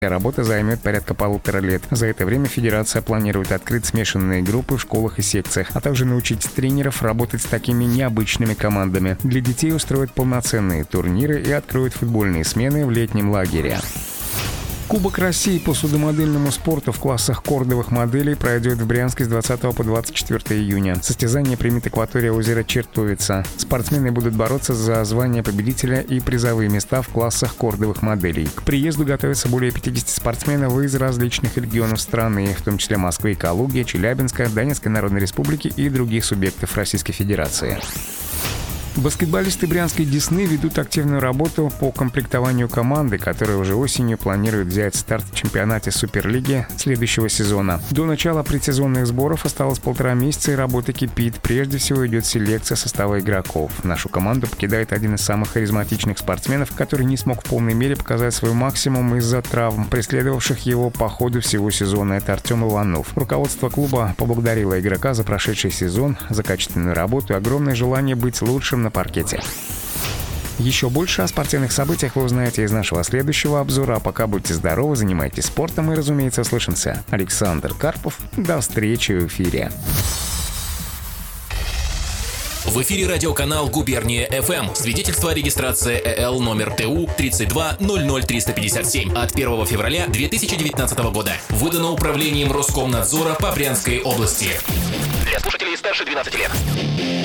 Работа займет порядка 1,5 лет. За это время федерация планирует открыть смешанные группы в школах и секциях, а также научить тренеров работать с такими необычными командами. Для детей устроят полноценные турниры и откроют футбольные смены в летнем лагере. Кубок России по судомодельному спорту в классах кордовых моделей пройдет в Брянске с 20 по 24 июня. Состязание примет акватория озера Чертовица. Спортсмены будут бороться за звание победителя и призовые места в классах кордовых моделей. К приезду готовятся более 50 спортсменов из различных регионов страны, в том числе Москвы, Калуги, Челябинска, Донецкой Народной Республики и других субъектов Российской Федерации. Баскетболисты брянской «Десны» ведут активную работу по комплектованию команды, которая уже осенью планирует взять старт в чемпионате Суперлиги следующего сезона. До начала предсезонных сборов осталось 1,5 месяца, и работа кипит. Прежде всего идет селекция состава игроков. Нашу команду покидает один из самых харизматичных спортсменов, который не смог в полной мере показать свой максимум из-за травм, преследовавших его по ходу всего сезона. Это Артем Иванов. Руководство клуба поблагодарило игрока за прошедший сезон, за качественную работу и огромное желание быть лучшим на паркете. Еще больше о спортивных событиях вы узнаете из нашего следующего обзора. А пока будьте здоровы, занимайтесь спортом и, разумеется, услышимся. Александр Карпов. До встречи в эфире. В эфире радиоканал «Губерния ФМ». Свидетельство о регистрации ЭЛ номер ТУ 3200357 от 1 февраля 2019 года. Выдано управлением Роскомнадзора по Брянской области. Для слушателей старше 12 лет.